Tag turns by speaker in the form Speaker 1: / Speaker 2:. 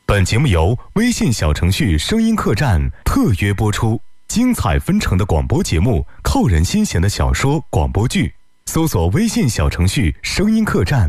Speaker 1: 本节目由微信小程序声音客栈特约播出，精彩纷呈的广播节目，扣人心弦的小说广播剧，搜索微信小程序声音客栈。